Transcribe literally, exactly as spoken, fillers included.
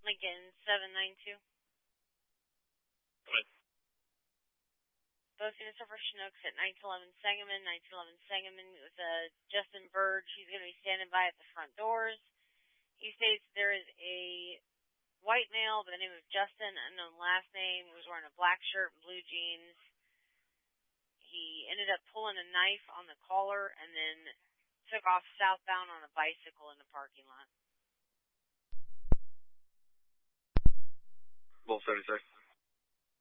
Lincoln seven nine two. Right. Both units are for Chinooks at nineteen eleven Sangamon. nineteen eleven Sangamon with uh, Justin Burge. He's going to be standing by at the front doors. He states there is a white male by the name of Justin, unknown last name, who was wearing a black shirt and blue jeans. He ended up pulling a knife on the caller and then took off southbound on a bicycle in the parking lot. Bolt seventy-six.